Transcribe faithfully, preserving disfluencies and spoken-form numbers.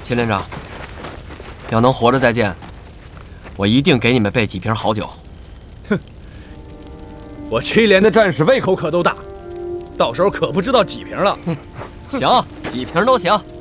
秦连长，要能活着再见，我一定给你们备几瓶好酒。 哼，我七连的战士胃口可都大，到时候可不知道几瓶了。 行，几瓶都行。